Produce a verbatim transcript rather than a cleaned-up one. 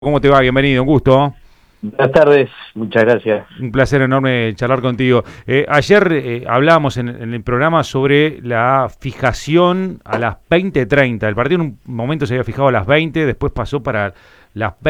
¿Cómo te va? Bienvenido, un gusto. Buenas tardes, muchas gracias. Un placer enorme charlar contigo. Eh, ayer eh, hablábamos en, en el programa sobre la fijación a las veinte treinta. El partido en un momento se había fijado a las veinte, después pasó para las